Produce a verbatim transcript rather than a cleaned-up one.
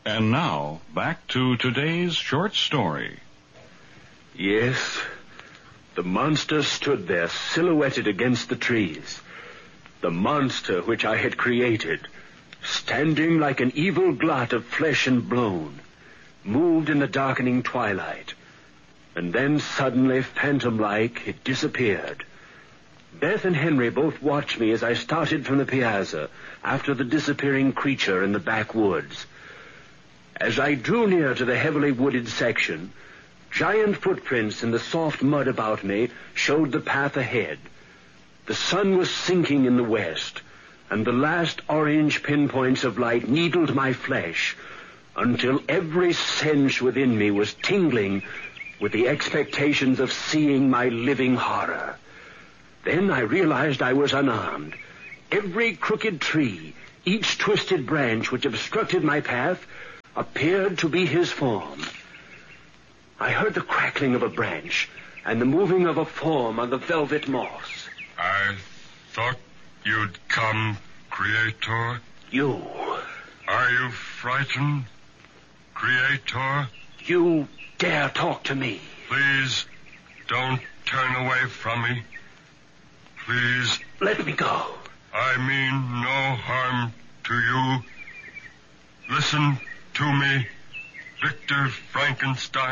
And now, back to today's short story. Yes, the monster stood there, silhouetted against the trees. The monster which I had created, standing like an evil blot of flesh and bone, moved in the darkening twilight. And then suddenly, phantom-like, it disappeared. Beth and Henry both watched me as I started from the piazza after the disappearing creature in the backwoods. As I drew near to the heavily wooded section, giant footprints in the soft mud about me showed the path ahead. The sun was sinking in the west, and the last orange pinpoints of light needled my flesh until every sense within me was tingling with the expectations of seeing my living horror. Then I realized I was unarmed. Every crooked tree, each twisted branch which obstructed my path, appeared to be his form. I heard the crackling of a branch and the moving of a form on the velvet moss. I thought you'd come, Creator. You. Are you frightened, Creator? You dare talk to me? Please, don't turn away from me. Please. Let me go. I mean no harm to you. Listen to me, Victor Frankenstein.